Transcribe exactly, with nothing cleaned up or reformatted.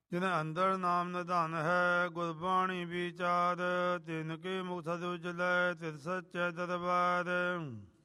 ਜਿਨ ਅੰਦਰ ਨਾਮ ਨਿਧਾਨ ਹੈ, ਗੁਰਬਾਣੀ ਵਿਚਾਰ, ਤਿਨ ਕੇ ਮੁਖ ਸਦ ਉਜਲੈ, ਤਿਸ ਸੱਚੈ ਦਰਬਾਰ।